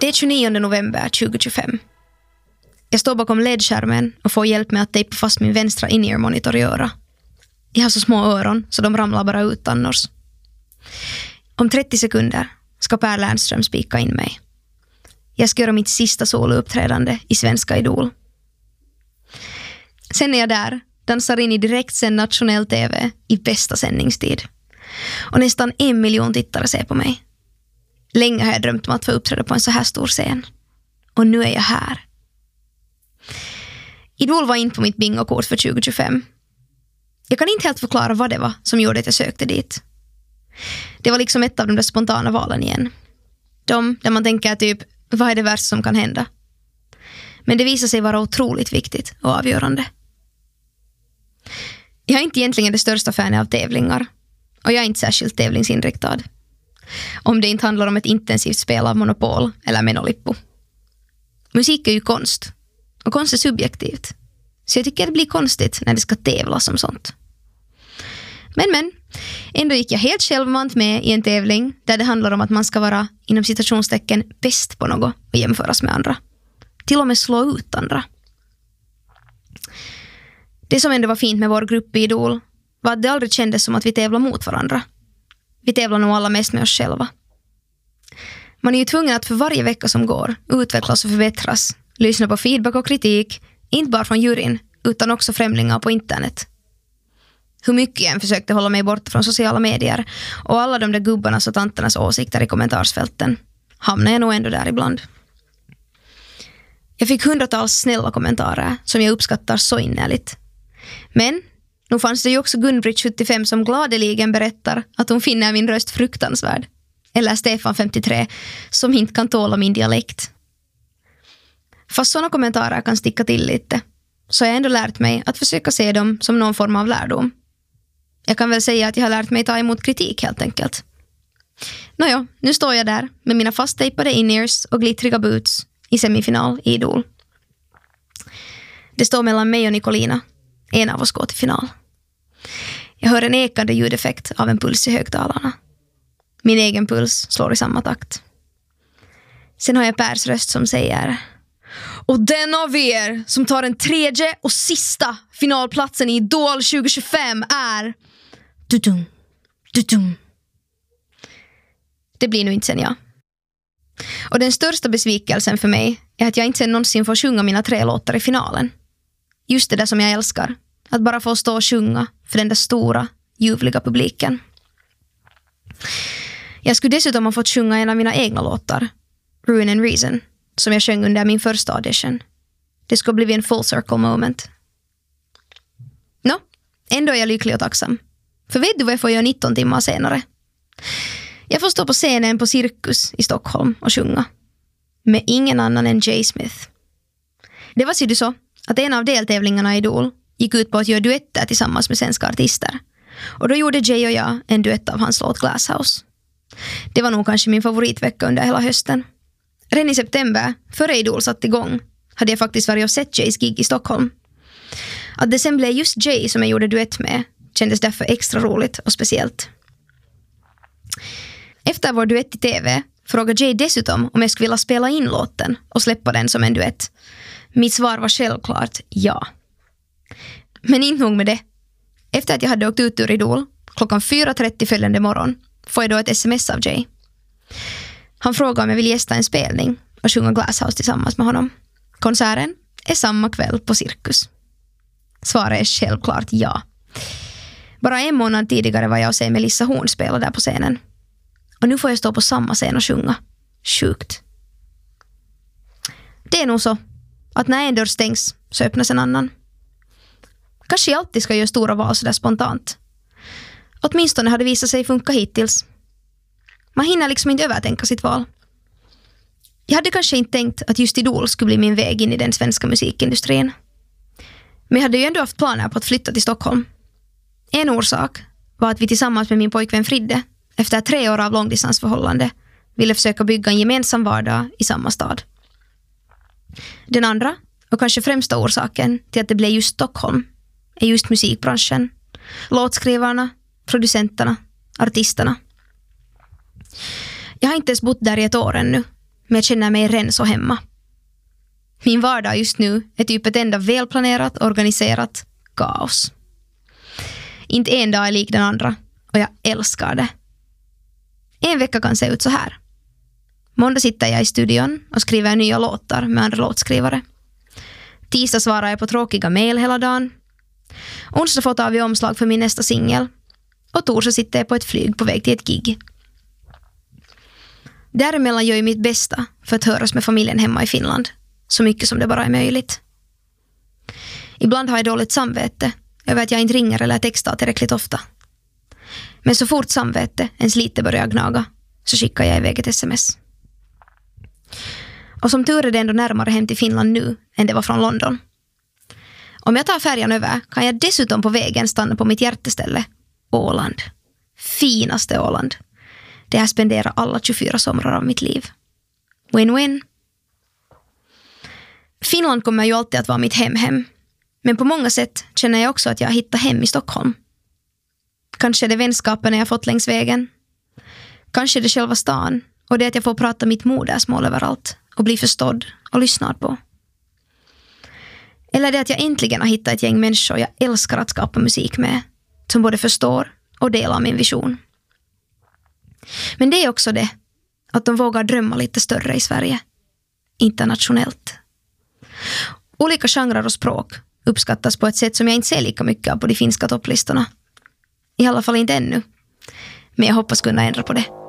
Det är 29 november 2025. Jag står bakom ledskärmen och får hjälp med att tejpa fast min vänstra in-ear-monitor i öra. Jag har så små öron så de ramlar bara ut annars. Om 30 sekunder ska Per Lernström spika in mig. Jag ska göra mitt sista solouppträdande i Svenska Idol. Sen är jag där, dansar in i direktsänd nationell tv i bästa sändningstid. Och nästan 1 miljon tittare ser på mig. Länge har jag drömt om att få uppträda på en så här stor scen. Och nu är jag här. Idol var in på mitt bingokort för 2025. Jag kan inte helt förklara vad det var som gjorde att jag sökte dit. Det var liksom ett av de där spontana valen igen. De där man tänker typ, vad är det värsta som kan hända? Men det visar sig vara otroligt viktigt och avgörande. Jag är inte egentligen det största fanet av tävlingar. Och jag är inte särskilt tävlingsinriktad. Om det inte handlar om ett intensivt spel av Monopol eller Menolippo. Musik är ju konst. Och konst är subjektivt. Så jag tycker det blir konstigt när det ska tävlas som sånt. Men. Ändå gick jag helt självmant med i en tävling där det handlar om att man ska vara inom citationstecken bäst på något och jämföras med andra. Till och med slå ut andra. Det som ändå var fint med vår grupp i Idol var att det aldrig kändes som att vi tävlar mot varandra. Vi tävlar nog alla mest med oss själva. Man är ju tvungen att för varje vecka som går utvecklas och förbättras. Lyssna på feedback och kritik, inte bara från juryn utan också främlingar på internet. Hur mycket jag än försökte hålla mig borta från sociala medier och alla de där gubbarnas och tanternas åsikter i kommentarsfälten hamnar jag nog ändå där ibland. Jag fick hundratals snälla kommentarer som jag uppskattar så innerligt. Men nu fanns det ju också Gunbritt 75 som gladeligen berättar att hon finner min röst fruktansvärd. Eller Stefan 53 som inte kan tåla min dialekt. Fast sådana kommentarer kan sticka till lite så har jag ändå lärt mig att försöka se dem som någon form av lärdom. Jag kan väl säga att jag har lärt mig ta emot kritik helt enkelt. Nåja, nu står jag där med mina fasttejpade in-ears och glittriga boots i semifinal i Idol. Det står mellan mig och Nicolina. En av oss går till final. Jag hör en ekande ljudeffekt av en puls i högtalarna. Min egen puls slår i samma takt. Sen har jag Pers röst som säger: och den av er som tar den tredje och sista finalplatsen i Idol 2025 är... Dudum, dudum. Det blir nu inte sen jag. Och den största besvikelsen för mig är att jag inte sen någonsin får sjunga mina 3 låtar i finalen. Just det där som jag älskar. Att bara få stå och sjunga för den där stora, ljuvliga publiken. Jag skulle dessutom ha fått sjunga en av mina egna låtar, Ruin and Reason, som jag sjöng under min första audition. Det skulle bli en full circle moment. Ändå är jag lycklig och tacksam. För vet du vad jag får göra 19 timmar senare? Jag får stå på scenen på Cirkus i Stockholm och sjunga. Med ingen annan än Jay Smith. Det var så att en av deltävlingarna i Idol gick ut på att göra duetter tillsammans med svenska artister. Och då gjorde Jay och jag en duett av hans låt Glasshouse. Det var nog kanske min favoritvecka under hela hösten. Redan i september, före Idol satt igång, hade jag faktiskt varit och sett Jays gig i Stockholm. Att det sen blev just Jay som jag gjorde duett med kändes därför extra roligt och speciellt. Efter vår duett i tv frågade Jay dessutom om jag skulle vilja spela in låten och släppa den som en duett. Mitt svar var självklart ja. Men inte nog med det. Efter att jag hade åkt ut ur Idol klockan 4:30 följande morgon får jag då ett sms av Jay. Han frågar om jag vill gästa en spelning och sjunga Glasshouse tillsammans med honom. Konserten är samma kväll på Cirkus. Svaret är självklart ja. Bara 1 månad tidigare var jag och Melissa Horn spela där på scenen. Och nu får jag stå på samma scen och sjunga. Sjukt. Det är nog så att när en dörr stängs så öppnas en annan. Kanske jag alltid ska göra stora val så där spontant. Åtminstone har det visat sig funka hittills. Man hinner liksom inte övertänka sitt val. Jag hade kanske inte tänkt att just Idol skulle bli min väg in i den svenska musikindustrin. Men jag hade ju ändå haft planer på att flytta till Stockholm. En orsak var att vi tillsammans med min pojkvän Fridde efter 3 år av långdistansförhållande ville försöka bygga en gemensam vardag i samma stad. Den andra och kanske främsta orsaken till att det blev just Stockholm är just musikbranschen. Låtskrivarna, producenterna, artisterna. Jag har inte ens bott där i 1 år ännu. men jag känner mig redan så hemma. Min vardag just nu är typ ett enda välplanerat, organiserat kaos. Inte en dag är lik den andra och jag älskar det. En vecka kan se ut så här. Måndag sitter jag i studion och skriver nya låtar med andra låtskrivare. Tisdag svarar jag på tråkiga mejl hela dagen. Onsdag får vi omslag för min nästa singel. Och torsdag sitter jag på ett flyg på väg till ett gig. Däremellan gör jag mitt bästa för att höras med familjen hemma i Finland. Så mycket som det bara är möjligt. Ibland har jag dåligt samvete över att jag inte ringer eller textar tillräckligt ofta. Men så fort samvete ens lite börjar gnaga så skickar jag iväg ett sms. Och som tur är det ändå närmare hem till Finland nu än det var från London. Om jag tar färjan över kan jag dessutom på vägen stanna på mitt hjärteställe, Åland. Finaste Åland. Det jag spenderar alla 24 somrar av mitt liv. Win-win. Finland kommer ju alltid att vara mitt hem. Men på många sätt känner jag också att jag har hittat hem i Stockholm. Kanske är det vänskapen jag fått längs vägen. Kanske är det själva stan och det att jag får prata mitt modersmål överallt och bli förstådd och lyssnad på. Eller det att jag äntligen har hittat ett gäng människor jag älskar att skapa musik med, som både förstår och delar min vision. Men det är också det att de vågar drömma lite större i Sverige. Internationellt. Olika genrer och språk uppskattas på ett sätt som jag inte ser lika mycket av på de finska topplistorna. I alla fall inte ännu. Men jag hoppas kunna ändra på det.